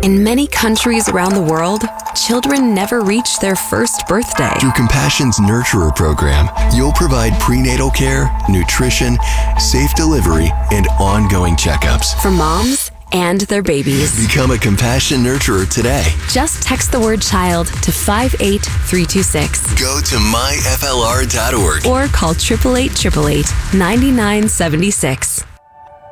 In many countries around the world, children never reach their first birthday. Through Compassion's Nurturer program, you'll provide prenatal care, nutrition, safe delivery, and ongoing checkups For moms and their babies. Become a Compassion Nurturer today. Just text the word child to 58326. Go to myflr.org Or call 888 9976.